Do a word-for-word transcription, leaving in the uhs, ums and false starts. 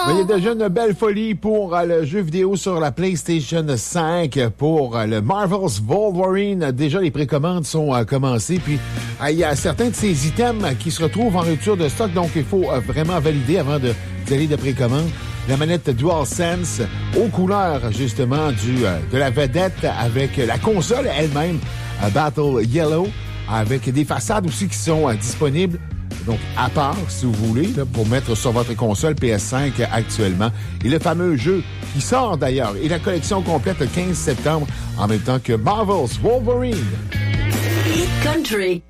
Mais il y a déjà une belle folie pour euh, le jeu vidéo sur la PlayStation cinq pour euh, le Marvel's Wolverine. Déjà, les précommandes sont euh, commencées. Puis, euh, il y a certains de ces items qui se retrouvent en rupture de stock. Donc, il faut euh, vraiment valider avant de, d'aller de précommande. La manette DualSense aux couleurs, justement, du euh, de la vedette avec la console elle-même, euh, Battle Yellow, avec des façades aussi qui sont euh, disponibles. Donc, à part, si vous voulez, là, pour mettre sur votre console P S cinq actuellement. Et le fameux jeu qui sort d'ailleurs. Et la collection complète le quinze septembre, en même temps que Marvel's Wolverine. Country.